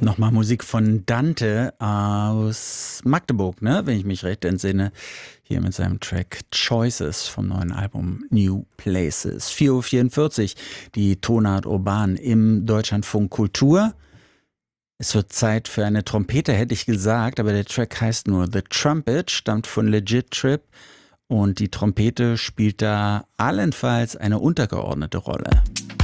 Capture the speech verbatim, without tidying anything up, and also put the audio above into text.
Nochmal Musik von Dante aus Magdeburg, ne? Wenn ich mich recht entsinne. Hier mit seinem Track Choices vom neuen Album New Places. vier Uhr vierundvierzig, die Tonart Urban im Deutschlandfunk Kultur. Es wird Zeit für eine Trompete, hätte ich gesagt, aber der Track heißt nur The Trumpet, stammt von Legit Trip und die Trompete spielt da allenfalls eine untergeordnete Rolle.